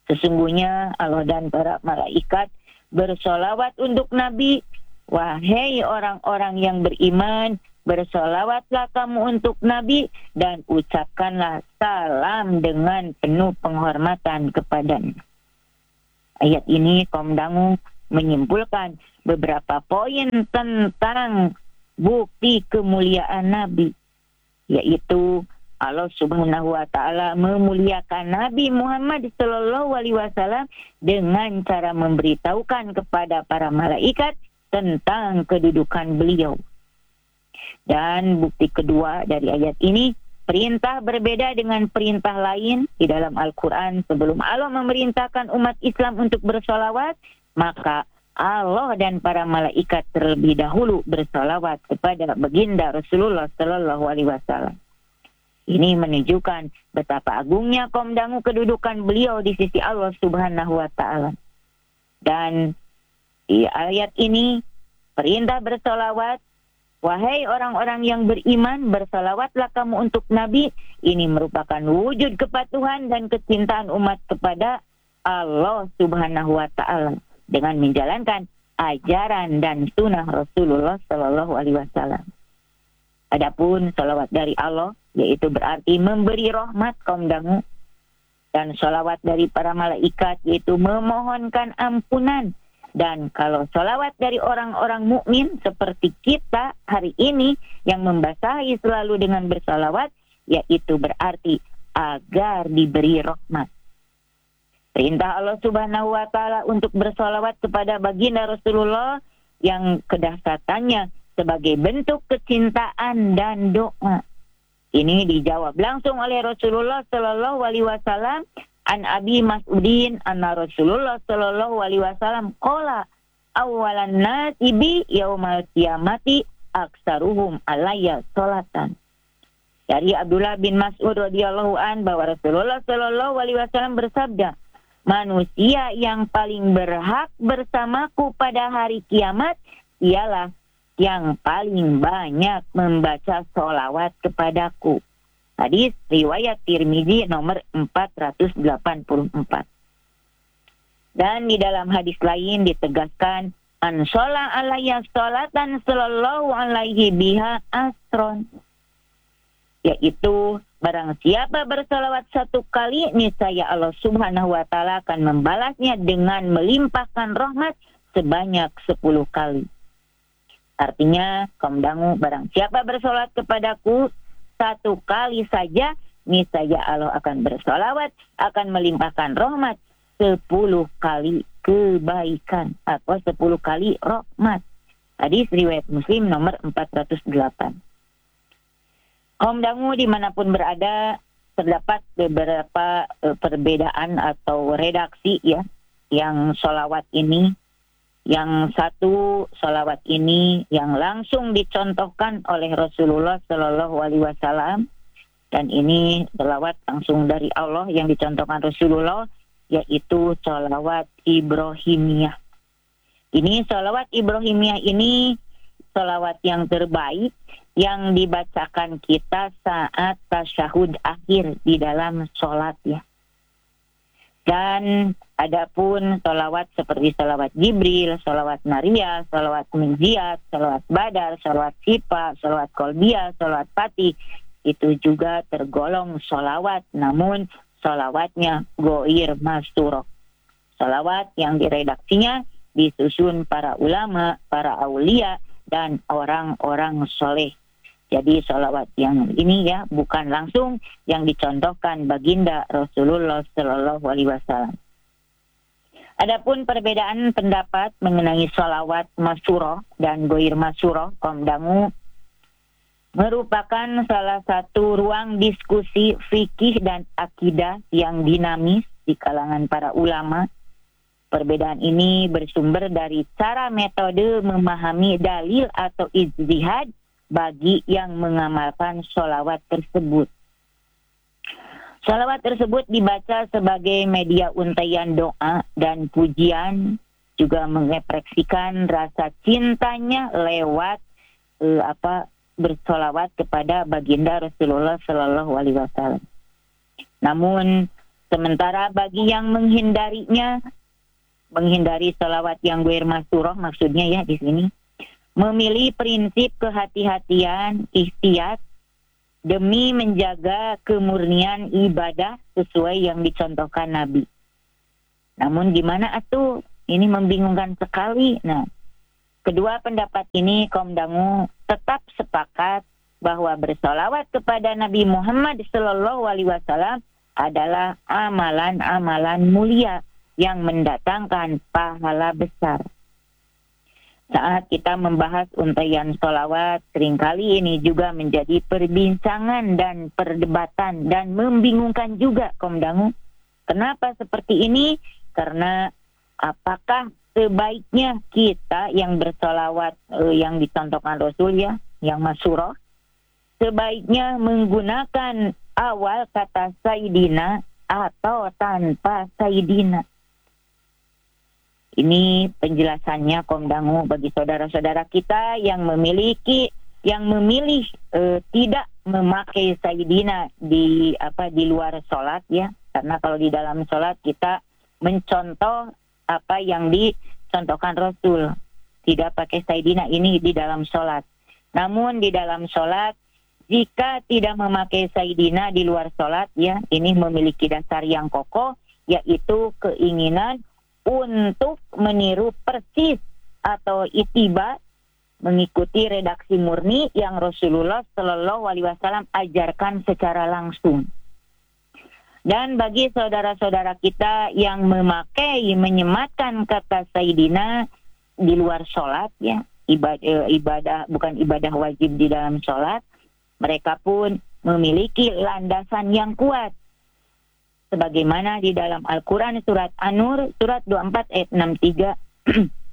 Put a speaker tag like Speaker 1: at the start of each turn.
Speaker 1: Sesungguhnya Allah dan para malaikat bersolawat untuk Nabi. Wahai orang-orang yang beriman, bersolawatlah kamu untuk Nabi dan ucapkanlah salam dengan penuh penghormatan kepadanya. Ayat ini kaum dangu menyimpulkan beberapa poin tentang bukti kemuliaan Nabi, yaitu Allah Subhanahu wa taala memuliakan Nabi Muhammad sallallahu alaihi wasallam dengan cara memberitahukan kepada para malaikat tentang kedudukan beliau. Dan bukti kedua dari ayat ini, perintah berbeda dengan perintah lain di dalam Al-Quran. Sebelum Allah memerintahkan umat Islam untuk bersolawat, maka Allah dan para malaikat terlebih dahulu bersolawat kepada baginda Rasulullah sallallahu alaihi wasallam. Ini menunjukkan betapa agungnya kaum dangu kedudukan beliau di sisi Allah Subhanahu wa taala. Dan di ayat ini perintah bersolawat, wahai orang-orang yang beriman, bersolawatlah kamu untuk Nabi. Ini merupakan wujud kepatuhan dan kecintaan umat kepada Allah Subhanahu wa taala dengan menjalankan ajaran dan sunnah Rasulullah sallallahu alaihi wasallam. Adapun salawat dari Allah, yaitu berarti memberi rahmat kaum dangu, dan salawat dari para malaikat, yaitu memohonkan ampunan. Dan kalau salawat dari orang-orang mukmin seperti kita hari ini yang membasahi selalu dengan bersalawat, yaitu berarti agar diberi rahmat. Perintah Allah Subhanahu wa taala untuk bersalawat kepada baginda Rasulullah yang kedahsyatannya sebagai bentuk kecintaan dan doa. Ini dijawab langsung oleh Rasulullah sallallahu alaihi wasallam. An Abi Mas'udin anna Rasulullah sallallahu alaihi wasallam qala awalan nasi bi yaumal qiyamati aksaruhum alayya salatan. Dari Abdullah bin Mas'ud radhiyallahu an bahwa Rasulullah sallallahu alaihi wasallam bersabda, manusia yang paling berhak bersamaku pada hari kiamat ialah yang paling banyak membaca sholawat kepadaku. Hadis riwayat Tirmizi nomor 484. Dan di dalam hadis lain ditegaskan, an shola alayya sholatan sallallahu alaihi biha asron, yaitu barang siapa bersolawat satu kali, niscaya Allah Subhanahu wa taala akan membalasnya dengan melimpahkan rahmat sebanyak 10 kali. Artinya, kaum dangu, barang siapa bersolawat kepadaku satu kali saja, niscaya Allah akan bersolawat, akan melimpahkan rahmat 10 kali kebaikan atau 10 kali rahmat. Hadis riwayat Muslim nomor 408. Kaum dangu dimanapun berada, terdapat beberapa perbedaan atau redaksi ya, yang solawat ini. Yang satu, salawat ini yang langsung dicontohkan oleh Rasulullah Sallallahu Alaihi Wasallam, dan ini salawat langsung dari Allah yang dicontohkan Rasulullah, yaitu salawat Ibrahimiyah. Ini salawat Ibrahimiyah ini salawat yang terbaik yang dibacakan kita saat tasyahud akhir di dalam sholat ya. Dan adapun salawat seperti salawat Jibril, salawat Nariyah, salawat Minziyat, salawat Badar, salawat Sifa, salawat Kolbiyah, salawat Fatih, itu juga tergolong salawat, namun salawatnya goir masturah. Salawat yang diredaksinya disusun para ulama, para aulia, dan orang-orang soleh. Jadi salawat yang ini ya bukan langsung yang dicontohkan baginda Rasulullah Sallallahu Alaihi Wasallam. Adapun perbedaan pendapat mengenai salawat masyurah dan goir masyurah, kaum dangu, merupakan salah satu ruang diskusi fikih dan akidah yang dinamis di kalangan para ulama. Perbedaan ini bersumber dari cara metode memahami dalil atau ijtihad bagi yang mengamalkan sholawat tersebut. Sholawat tersebut dibaca sebagai media untaian doa dan pujian, juga mengekspresikan rasa cintanya lewat bersolawat kepada baginda Rasulullah Sallallahu Alaihi Wasallam. Namun Sementara bagi yang menghindarinya, menghindari sholawat yang ghair masyhurah maksudnya ya di sini, memilih prinsip kehati-hatian, ihtiyat demi menjaga kemurnian ibadah sesuai yang dicontohkan Nabi. Namun gimana atuh? Ini membingungkan sekali. Nah, kedua pendapat ini kaum dangu tetap sepakat bahwa bersolawat kepada Nabi Muhammad SAW adalah amalan-amalan mulia yang mendatangkan pahala besar. Saat kita membahas untaian sholawat, seringkali ini juga menjadi perbincangan dan perdebatan dan membingungkan juga kaum dangu. Kenapa seperti ini? Karena apakah sebaiknya kita yang bersolawat yang dicontohkan Rasul ya, yang masyhurah, sebaiknya menggunakan awal kata Sayyidina atau tanpa Sayyidina? Ini penjelasannya kaum dangu bagi saudara-saudara kita yang memilih tidak memakai Sayyidina di luar sholat ya, karena kalau di dalam sholat kita mencontoh apa yang dicontohkan Rasul, tidak pakai Sayyidina ini di dalam sholat. Namun di dalam sholat jika tidak memakai Sayyidina di luar sholat ya, ini memiliki dasar yang kokoh, yaitu keinginan untuk meniru persis atau ittiba, mengikuti redaksi murni yang Rasulullah Shallallahu Alaihi Wasallam ajarkan secara langsung. Dan bagi saudara-saudara kita yang menyematkan kata Sayyidina di luar sholat ya, ibadah bukan ibadah wajib di dalam sholat, mereka pun memiliki landasan yang kuat. Sebagaimana di dalam Al-Quran surat An-Nur surat 24 ayat 63